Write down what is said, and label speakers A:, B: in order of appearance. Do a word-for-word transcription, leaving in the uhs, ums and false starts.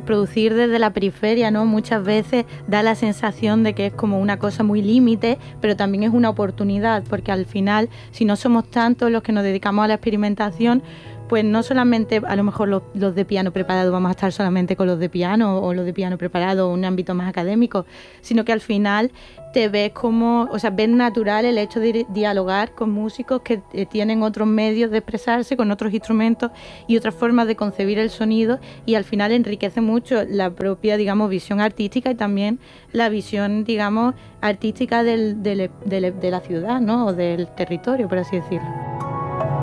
A: producir desde la periferia, ¿no? Muchas veces da la sensación de que es como una cosa muy límite, pero también es una oportunidad, porque al final, si no somos tantos los que nos dedicamos a la experimentación, pues no solamente a lo mejor los, los de piano preparado vamos a estar solamente con los de piano o los de piano preparado o un ámbito más académico, sino que al final te ves como, o sea, ves natural el hecho de dialogar con músicos que eh, tienen otros medios de expresarse, con otros instrumentos y otras formas de concebir el sonido, y al final enriquece mucho la propia, digamos, visión artística y también la visión, digamos, artística del, del, del, de la ciudad, ¿no? O del territorio, por así decirlo.